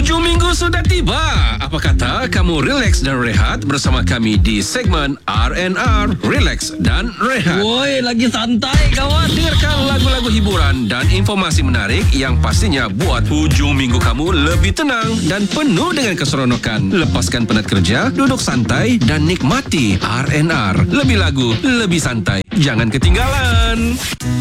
Hujung minggu sudah tiba. Apa kata kamu relax dan rehat bersama kami di segmen R&R, Relax dan Rehat. Woi, lagi santai kawan. Dengarkan lagu-lagu hiburan dan informasi menarik yang pastinya buat hujung minggu kamu lebih tenang dan penuh dengan keseronokan. Lepaskan penat kerja, duduk santai dan nikmati R&R. Lebih lagu, lebih santai. Jangan ketinggalan.